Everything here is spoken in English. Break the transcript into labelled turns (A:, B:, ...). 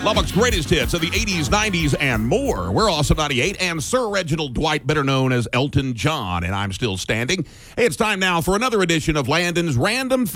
A: Lubbock's greatest hits of the 80s, 90s, and more. We're Awesome 98 and Sir Reginald Dwight, better known as Elton John, and I'm still standing. Hey, it's time now for another edition of Landon's Random